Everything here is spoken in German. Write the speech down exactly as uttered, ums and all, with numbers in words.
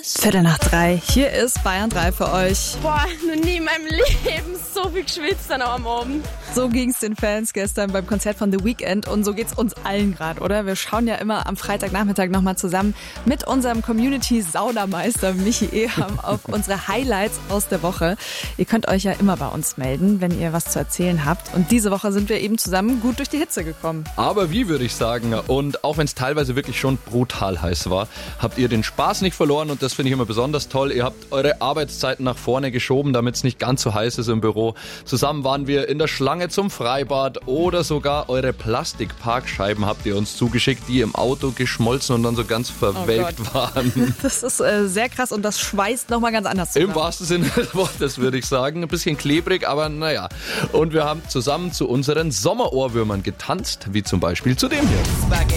Viertel nach drei. Hier ist Bayern drei für euch. Boah, noch nie in meinem Leben so viel geschwitzt dann am Abend. So ging's den Fans gestern beim Konzert von The Weeknd und so geht's uns allen gerade, oder? Wir schauen ja immer am Freitagnachmittag nochmal zusammen mit unserem Community-Saunameister Michi Eham auf unsere Highlights aus der Woche. Ihr könnt euch ja immer bei uns melden, wenn ihr was zu erzählen habt. Und diese Woche sind wir eben zusammen gut durch die Hitze gekommen. Aber wie, würde ich sagen. Und auch wenn es teilweise wirklich schon brutal heiß war, habt ihr den Spaß nicht verloren und das finde ich immer besonders toll. Ihr habt eure Arbeitszeiten nach vorne geschoben, damit es nicht ganz so heiß ist im Büro. Zusammen waren wir in der Schlange zum Freibad oder sogar eure Plastikparkscheiben habt ihr uns zugeschickt, die im Auto geschmolzen und dann so ganz verwelkt oh waren. Das ist äh, sehr krass und das schweißt nochmal ganz anders zusammen. Im wahrsten Sinne des Wortes, würde ich sagen. Ein bisschen klebrig, aber naja. Und wir haben zusammen zu unseren Sommerohrwürmern getanzt, wie zum Beispiel zu dem hier.